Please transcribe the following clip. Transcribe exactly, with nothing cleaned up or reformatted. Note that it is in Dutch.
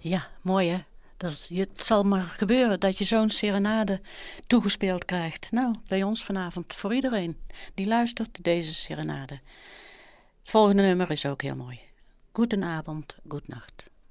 Ja, mooi hè. Dat is, het zal maar gebeuren dat je zo'n serenade toegespeeld krijgt. Nou, bij ons vanavond voor iedereen die luistert deze serenade. Het volgende nummer is ook heel mooi. Goedenavond, goedenacht.